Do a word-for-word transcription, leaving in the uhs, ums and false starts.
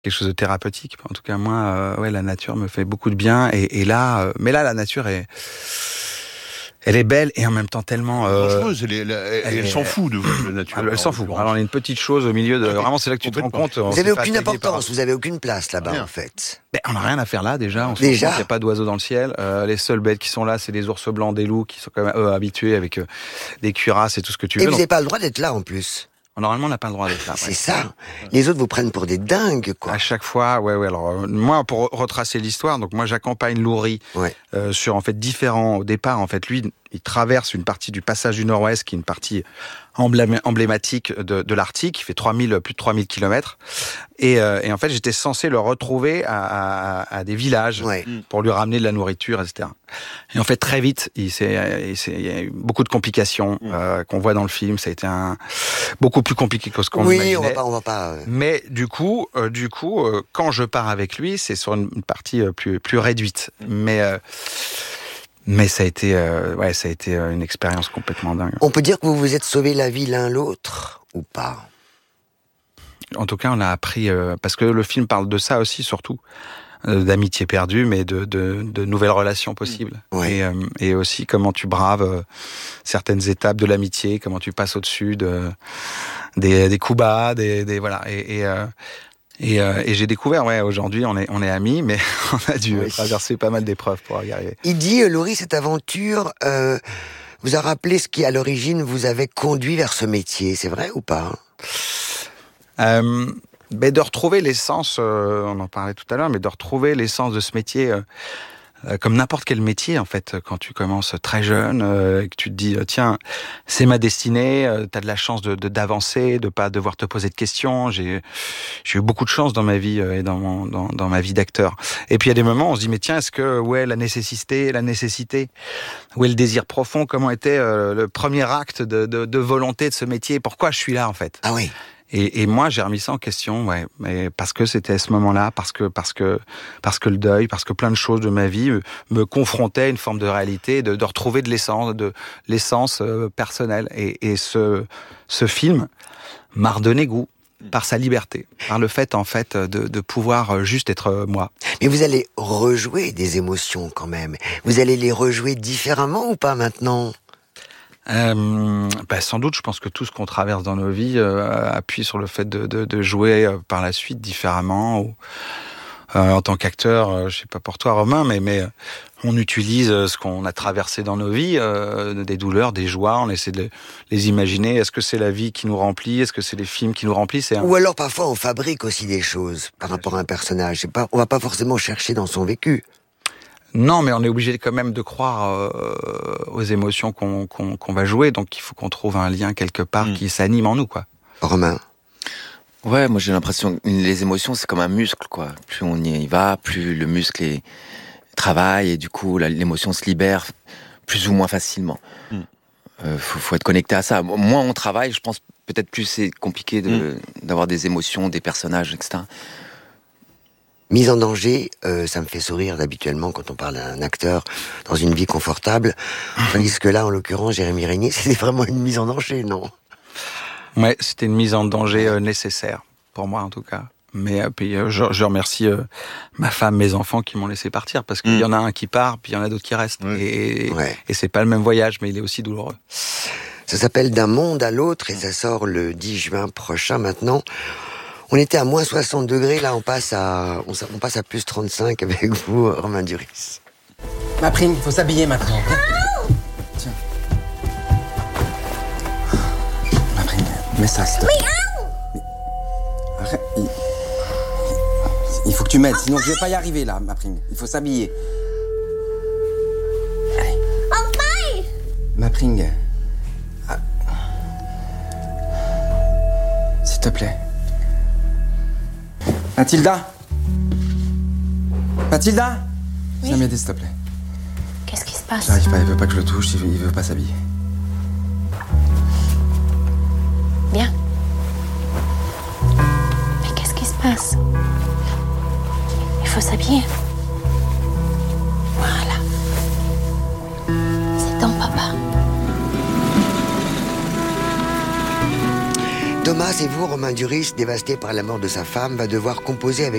quelque chose de thérapeutique. En tout cas, moi, euh, ouais, la nature me fait beaucoup de bien. Et, et là, euh, mais là, la nature est, elle est belle et en même temps tellement. Euh, dangereuse. Elle, elle, elle, elle, elle s'en fout de vous, la nature. Elle, elle s'en fout. Alors, on est une petite chose au milieu de. Vraiment, c'est là que tu te rends compte. Vous n'avez aucune importance. Par... Vous avez aucune place là-bas, rien. En fait. Ben, on n'a rien à faire là déjà. On déjà. Il n'y a pas d'oiseaux dans le ciel. Euh, les seules bêtes qui sont là, c'est des ours blancs, des loups qui sont quand même eux, habitués avec euh, des cuirasses et tout ce que tu veux. Et vous n'avez donc... pas le droit d'être là en plus. Normalement, on n'a pas le droit d'être là. C'est ouais. ça. Les autres vous prennent pour des dingues, quoi. À chaque fois, ouais, ouais. Alors, euh, moi, pour retracer l'histoire, donc moi, j'accompagne Loury ouais. euh, sur en fait différents. Au départ, en fait, lui, il traverse une partie du passage du Nord-Ouest, qui est une partie emblématique de, de l'Arctique, qui fait trois mille, plus de trois mille kilomètres. Et, euh, et en fait, j'étais censé le retrouver à, à, à des villages ouais. pour lui ramener de la nourriture, et cetera. Et en fait, très vite, il, s'est, il, s'est, il y a eu beaucoup de complications mmh. euh, qu'on voit dans le film. Ça a été un, beaucoup plus compliqué que ce qu'on oui, imaginait. Oui, on va pas, on va pas. Euh... Mais du coup, euh, du coup, euh, quand je pars avec lui, c'est sur une, une partie euh, plus plus réduite. Mmh. Mais euh, mais ça a été, euh, ouais, ça a été euh, une expérience complètement dingue. On peut dire que vous vous êtes sauvé la vie l'un l'autre ou pas? En tout cas, on a appris euh, parce que le film parle de ça aussi, surtout euh, d'amitié perdue, mais de, de, de nouvelles relations possibles. Ouais. Et, euh, et aussi comment tu braves euh, certaines étapes de l'amitié, comment tu passes au-dessus de des, des coups bas, des, des voilà. Et, et euh, Et, euh, et j'ai découvert, ouais, aujourd'hui, on est, on est amis, mais on a dû oui. traverser pas mal d'épreuves pour y arriver. Il dit, euh, Loury, cette aventure euh, vous a rappelé ce qui, à l'origine, vous avait conduit vers ce métier. C'est vrai ou pas? euh, ben de retrouver l'essence, euh, on en parlait tout à l'heure, mais de retrouver l'essence de ce métier, euh, euh, comme n'importe quel métier, en fait, quand tu commences très jeune, euh, et que tu te dis, tiens, c'est ma destinée, euh, t'as de la chance de, de, d'avancer, de pas devoir te poser de questions. J'ai, j'ai eu beaucoup de chance dans ma vie euh, et dans, mon, dans, dans ma vie d'acteur. Et puis, il y a des moments où on se dit, mais tiens, est-ce que, où est la nécessité, la nécessité, où est le désir profond, comment était euh, le premier acte de, de, de volonté de ce métier, pourquoi je suis là, en fait? Ah oui. Et, et moi, j'ai remis ça en question, ouais, mais parce que c'était à ce moment-là, parce que parce que parce que le deuil, parce que plein de choses de ma vie me, me confrontaient à une forme de réalité, de, de retrouver de l'essence, de l'essence euh, personnelle. Et, et ce ce film m'a redonné goût par sa liberté, par le fait en fait de, de pouvoir juste être moi. Mais vous allez rejouer des émotions quand même. Vous allez les rejouer différemment ou pas maintenant? Euh, bah sans doute, je pense que tout ce qu'on traverse dans nos vies euh, appuie sur le fait de, de, de jouer euh, par la suite différemment. Ou, euh, en tant qu'acteur, euh, je sais pas pour toi Romain, mais, mais on utilise ce qu'on a traversé dans nos vies, euh, des douleurs, des joies, on essaie de les imaginer. Est-ce que c'est la vie qui nous remplit? Est-ce que c'est les films qui nous remplissent? un... Ou alors parfois on fabrique aussi des choses par rapport à un personnage. C'est pas, on va pas forcément chercher dans son vécu. Non, mais on est obligé quand même de croire euh, aux émotions qu'on, qu'on, qu'on va jouer, donc il faut qu'on trouve un lien quelque part mmh. qui s'anime en nous, quoi. Romain. Ouais, moi j'ai l'impression que les émotions c'est comme un muscle, quoi. Plus on y va, plus le muscle est... travaille et du coup la, l'émotion se libère plus ou moins facilement. Mmh. Euh, faut, faut être connecté à ça. Moins on travaille, je pense peut-être plus c'est compliqué de, mmh. d'avoir des émotions, des personnages, et cetera. Mise en danger, euh, ça me fait sourire habituellement quand on parle d'un acteur dans une vie confortable. Tandis que là, en l'occurrence, Jérémy Régnier, c'était vraiment une mise en danger, non? Ouais, c'était une mise en danger euh, nécessaire, pour moi en tout cas. Mais euh, puis euh, je, je remercie euh, ma femme, mes enfants qui m'ont laissé partir, parce qu'il mmh. y en a un qui part, puis il y en a d'autres qui restent. Ouais. Et, ouais. et c'est pas le même voyage, mais il est aussi douloureux. Ça s'appelle D'un monde à l'autre et ça sort le dix juin prochain maintenant. On était à moins soixante degrés, là on passe à, on, on passe à plus trente-cinq avec vous, Romain Duris. Ma prime, il faut s'habiller maintenant. Tiens. Ma prime, mets ça, s'il te plaît. Mais... Arrête. Il... il faut que tu m'aides, sinon je vais pas y arriver là, ma prime. Il faut s'habiller. Allez. Ma prime. Ah. S'il te plaît. Mathilda Mathilda oui. Viens m'aider, s'il te plaît. Qu'est-ce qui se passe? J'arrive pas, il veut pas que je le touche, il veut, il veut pas s'habiller. Bien. Mais qu'est-ce qui se passe? Il faut s'habiller. Voilà. C'est ton papa. Thomas Thomas et vous, Romain Duris, dévasté par la mort de sa femme, va devoir composer avec